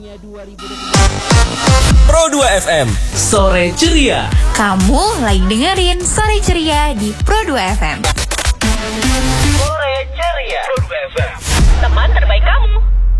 Pro 2 FM Sore Ceria. Kamu lagi dengerin Sore Ceria di Pro 2 FM. Sore Ceria Pro 2 FM, Teman terbaik kamu.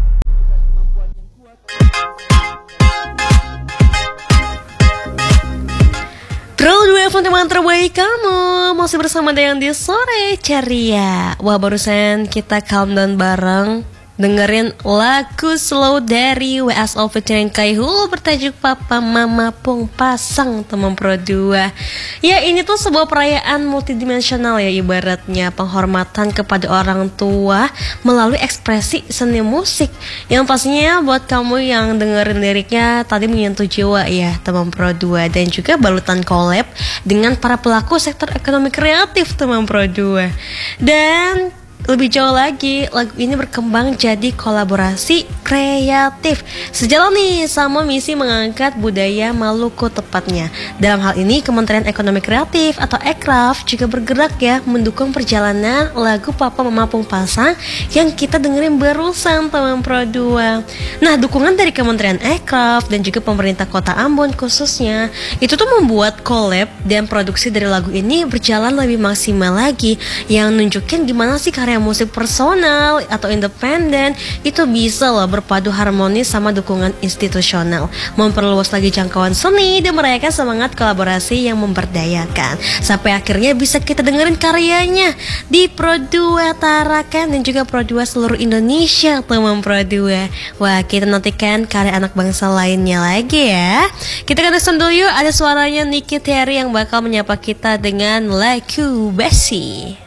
Pro 2 FM, teman terbaik kamu. Masih bersama dengan di Sore Ceria. Wah, barusan kita countdown bareng dengerin lagu slow dari WSO featuring Kaihul bertajuk Papa Mama Pung Pasang, teman Pro 2. Ya, ini tuh sebuah perayaan multidimensional ya, ibaratnya penghormatan kepada orang tua melalui ekspresi seni musik yang pastinya buat kamu yang dengerin liriknya tadi menyentuh jiwa ya, teman Pro 2, dan juga balutan collab dengan para pelaku sektor ekonomi kreatif, teman Pro 2. Dan lebih jauh lagi, lagu ini berkembang jadi kolaborasi kreatif sejalan nih sama misi mengangkat budaya Maluku tepatnya. Dalam hal ini Kementerian Ekonomi Kreatif atau Ekraf juga bergerak ya mendukung perjalanan lagu Papa Mama Pung Pasang yang kita dengerin barusan, teman Pro 2. Nah, dukungan dari Kementerian Ekraf dan juga pemerintah Kota Ambon khususnya itu tuh membuat collab dan produksi dari lagu ini berjalan lebih maksimal lagi, yang nunjukin gimana sih karya musik personal atau independen itu bisa loh berpadu harmonis sama dukungan institusional, memperluas lagi jangkauan seni dan merayakan semangat kolaborasi yang memberdayakan. Sampai akhirnya bisa kita dengerin karyanya di Pro 2 Tarakan dan juga Pro 2 seluruh Indonesia, teman Pro 2. Wah, kita nantikan karya anak bangsa lainnya lagi ya. Kita kan dulu yuk, ada suaranya Nicky Terry yang bakal menyapa kita dengan lagu Besi.